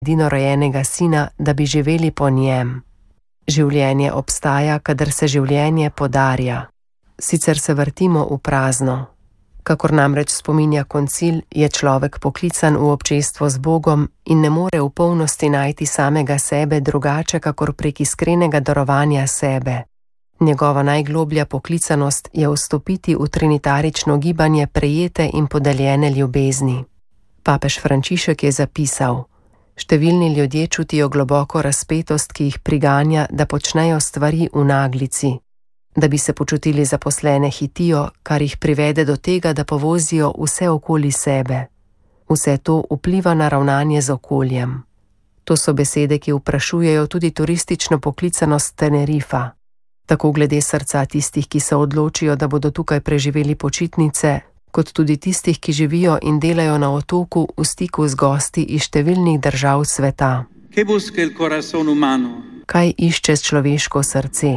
edinorojenega sina, da bi živeli po njem. Življenje obstaja, kadar se življenje podarja. Sicer se vrtimo v prazno. Kakor namreč spominja koncil, je človek poklican v občestvo z Bogom in ne more v polnosti najti samega sebe drugače, kakor prek iskrenega darovanja sebe. Njegova najgloblja poklicanost je vstopiti v trinitarično gibanje prejete in podeljene ljubezni. Papež Frančišek je zapisal: številni ljudje čutijo globoko razpetost, ki jih priganja, da počnejo stvari v naglici. Da bi se počutili zaposlene, hitijo, kar jih privede do tega, da povozijo vse okoli sebe. Vse to vpliva na ravnanje z okoljem. To so besede, ki vprašujejo tudi turistično poklicanost Tenerifa. Tako glede srca tistih, ki se odločijo, da bodo tukaj preživeli počitnice, kot tudi tistih, ki živijo in delajo na otoku v stiku z gosti iz številnih držav sveta. Kaj išče človeško srce?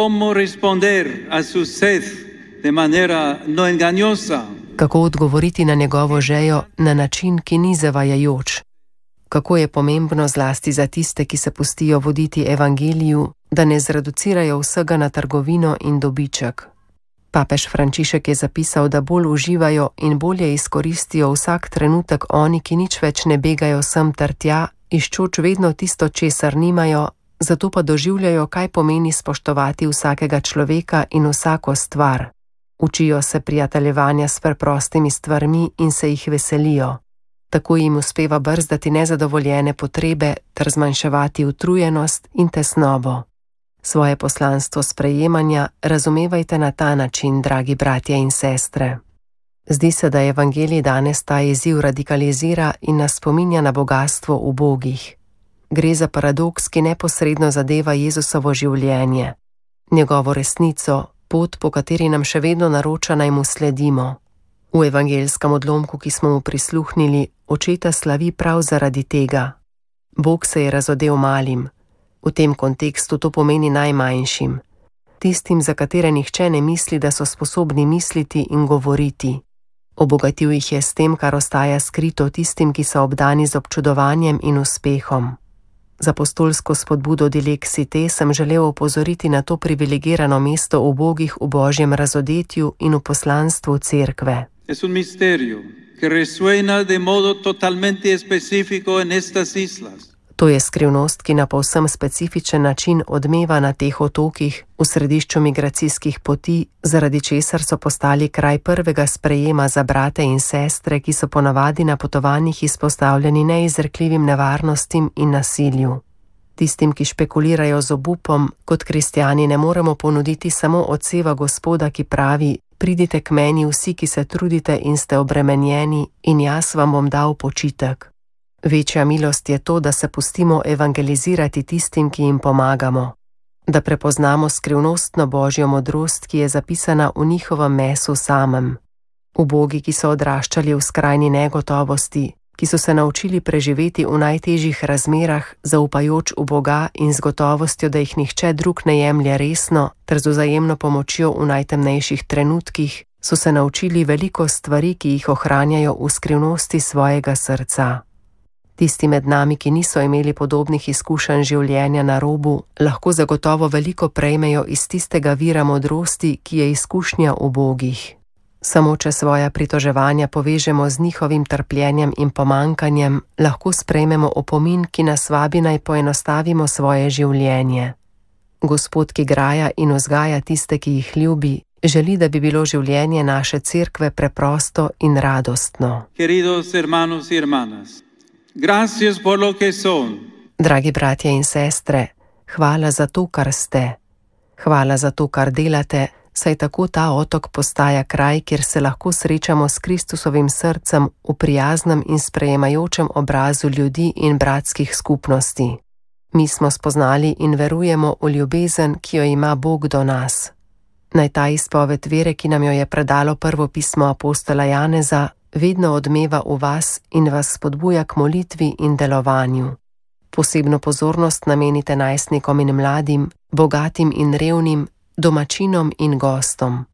Kako odgovoriti na njegovo željo na način, ki ni zavajajoč? Kako je pomembno zlasti za tiste, ki se pustijo voditi evangeliju, da ne zreducirajo vsega na trgovino in dobiček. Papež Frančišek je zapisal, da bolj uživajo in bolje izkoristijo vsak trenutek oni, ki nič več ne begajo sem ter tja, iščoč vedno tisto, česar nimajo, zato pa doživljajo, kaj pomeni spoštovati vsakega človeka in vsako stvar. Učijo se prijateljevanja s preprostimi stvarmi in se jih veselijo. Tako jim uspeva brzdati nezadovoljene potrebe ter zmanjševati utrujenost in tesnobo. Svoje poslanstvo sprejemanja razumevajte na ta način, dragi bratje in sestre. Zdi se, da evangelij danes ta izziv radikalizira in nas spominja na bogastvo ubogih. Gre za paradoks, ki neposredno zadeva Jezusovo življenje, njegovo resnico, pot, po kateri nam še vedno naroča, naj mu sledimo. V evangelskem odlomku, ki smo mu prisluhnili, očeta slavi prav zaradi tega. Bog se je razodel malim. V tem kontekstu to pomeni najmanjšim. Tistim, za katere nihče ne misli, da so sposobni misliti in govoriti. Obogatil jih je s tem, kar ostaja skrito tistim, ki so obdani z občudovanjem in uspehom. Z apostolsko spodbudo Dilexite sem želel opozoriti na to privilegirano mesto ubogih v Božjem razodetju in v poslanstvu cerkve. Es un misterio que resuena de modo totalmente específico en estas islas. To je skrivnost, ki na povsem specifičen način odmeva na teh otokih v središču migracijskih poti, zaradi česar so postali kraj prvega sprejema za brate in sestre, ki so ponavadi na potovanjih izpostavljeni neizrekljivim nevarnostim in nasilju. Tistim, ki špekulirajo z obupom, kot kristjani ne moremo ponuditi samo odseva Gospoda, ki pravi: pridite k meni vsi, ki se trudite in ste obremenjeni, in jaz vam bom dal počitek. Večja milost je to, da se pustimo evangelizirati tistim, ki jim pomagamo. Da prepoznamo skrivnostno Božjo modrost, ki je zapisana v njihovem mesu samem. Ubogi, ki so odraščali v skrajni negotovosti, ki so se naučili preživeti v najtežjih razmerah, zaupajoč v Boga in z gotovostjo, da jih nihče drug ne jemlje resno, ter z vzajemno pomočjo v najtemnejših trenutkih, so se naučili veliko stvari, ki jih ohranjajo v skrivnosti svojega srca. Tisti med nami, ki niso imeli podobnih izkušenj življenja na robu, lahko zagotovo veliko prejmejo iz tistega vira modrosti, ki je izkušnja ubogih. Samo če svoja pritoževanja povežemo z njihovim trpljenjem in pomankanjem, lahko sprejmemo opomin, ki nas vabi, naj poenostavimo svoje življenje. Gospod, ki graja in vzgaja tiste, ki jih ljubi, želi, da bi bilo življenje naše cerkve preprosto in radostno. Queridos hermanos y hermanas, gracias por lo que son. Dragi bratje in sestre, hvala za to, kar ste. Hvala za to, kar delate, saj tako ta otok postaja kraj, kjer se lahko srečamo s Kristusovim srcem v prijaznem in sprejemajočem obrazu ljudi in bratskih skupnosti. Mi smo spoznali in verujemo v ljubezen, ki jo ima Bog do nas. Naj ta izpoved vere, ki nam jo je predalo prvo pismo apostola Janeza, vedno odmeva v vas in vas spodbuja k molitvi in delovanju. Posebno pozornost namenite najstnikom in mladim, bogatim in revnim, domačinom in gostom.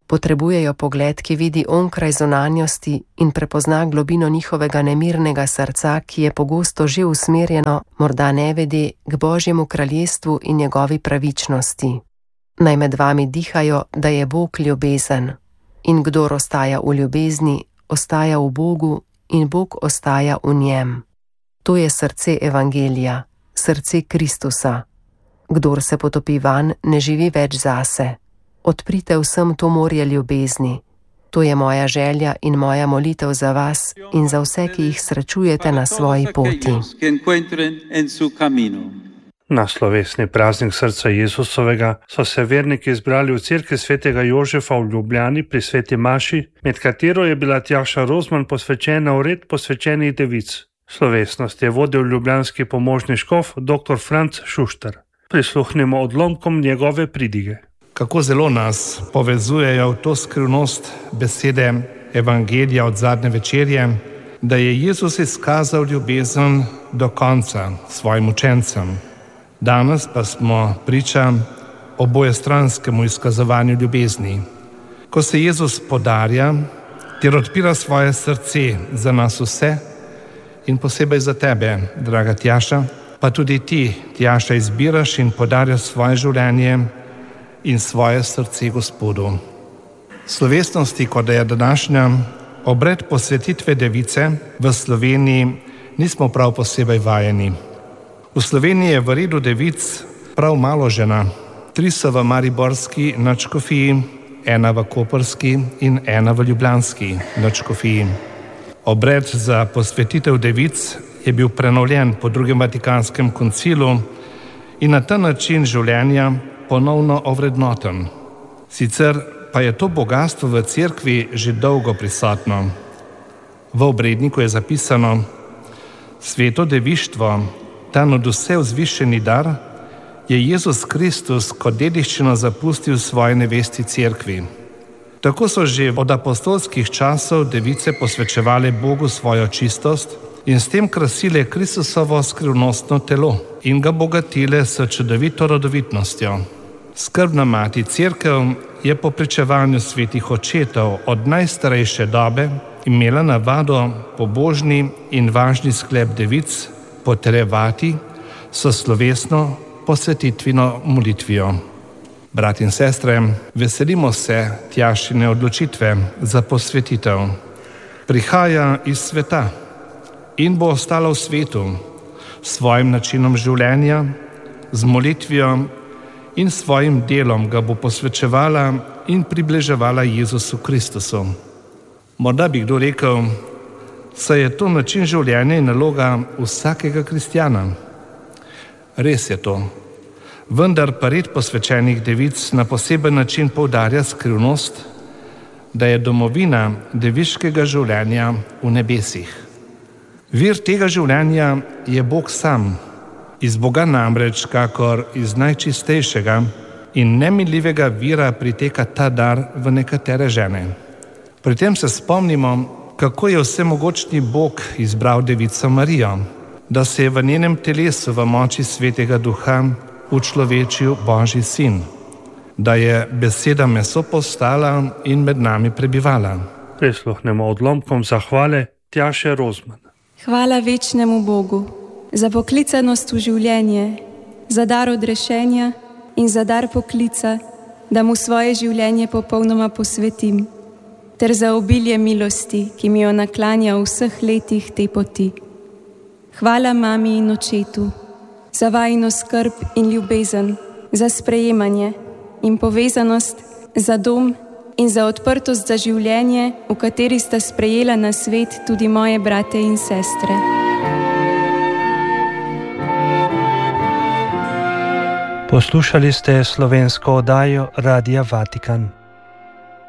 Potrebujejo pogled, ki vidi onkraj zunanjosti in prepozna globino njihovega nemirnega srca, ki je pogosto že usmerjeno, morda nevede, k Božjemu kraljestvu in njegovi pravičnosti. Naj med vami dihajo, da je Bog ljubezen. In kdor ostaja v ljubezni, ostaja v Bogu in Bog ostaja v njem. To je srce evangelija, srce Kristusa. Kdor se potopi vanj, ne živi več zase. Odprite vsem to morje ljubezni. To je moja želja in moja molitev za vas in za vse, ki jih srečujete na svoji poti. Na slovesni praznik srca Jezusovega so se verniki zbrali v cerkvi svetega Jožefa v Ljubljani pri sveti maši, med katero je bila Tjaša Rozman posvečena v red posvečenih devic. Slovesnost je vodil ljubljanski pomožni škof dr. Franc Šuštar. Prisluhnimo odlomkom njegove pridige. Kako zelo nas povezujejo v to skrivnost besede Evangelija od zadnje večerje, da je Jezus izkazal ljubezen do konca svojim učencem. Danes pa smo priča obojestranskemu izkazovanju ljubezni. Ko se Jezus podarja, ter odpira svoje srce za nas vse in posebej za tebe, draga Tjaša, pa tudi ti, Tjaša, izbiraš in podarjaš svoje življenje in svoje srce Gospodu. Slovesnosti, kot je današnja, obred posvetitve device v Sloveniji nismo prav posebej vajeni. V Sloveniji je v redu devic prav malo žena. 3 so v mariborski nadškofiji, 1 v koprski in 1 v ljubljanski nadškofiji. Obred za posvetitev devic je bil prenovljen po drugem Vatikanskem koncilu in na ta način življenja ponovno ovrednoten. Sicer pa je to bogastvo v cerkvi že dolgo prisotno. V obredniku je zapisano: sveto devištvo, ta nadvse vzvišeni dar, je Jezus Kristus kot dediščino zapustil svoji nevesti cerkvi. Tako so že od apostolskih časov device posvečevale Bogu svojo čistost in s tem krasile Kristusovo skrivnostno telo in ga bogatile s čudovito rodovitnostjo. Skrbna mati cerkev je po pričevanju svetih očetov od najstarejše dobe imela navado pobožni in važni sklep devic potrjevati s slovesno posvetitvino molitvijo. Brat in sestre, veselimo se Tjašine odločitve za posvetitev. Prihaja iz sveta in bo ostala v svetu s svojim načinom življenja, z molitvijo in svojim delom ga bo posvečevala in približevala Jezusu Kristusu. Morda bi kdo rekel, saj je to način življenja in naloga vsakega kristjana. Res je to. Vendar pa red posvečenih devic na poseben način poudarja skrivnost, da je domovina deviškega življenja v nebesih. Vir tega življenja je Bog sam. Iz Boga namreč, kakor iz najčistejšega in nemiljivega vira priteka ta dar v nekatere žene. Pri tem se spomnimo, kako je vsemogočni Bog izbral devico Marijo, da se je v njenem telesu v moči Svetega Duha učlovečil Božji sin, da je beseda meso postala in med nami prebivala. Prisluhnemo odlomkom zahvale Tjaše Rozman. Hvala večnemu Bogu za poklicanost v življenje, za dar odrešenja in za dar poklica, da mu svoje življenje popolnoma posvetim, ter za obilje milosti, ki mi jo naklanja v vseh letih te poti. Hvala mami in očetu za vajino skrb in ljubezen, za sprejemanje in povezanost, za dom in za odprtost za življenje, v kateri sta sprejela na svet tudi moje brate in sestre. Poslušali ste slovensko oddajo Radia Vatikan.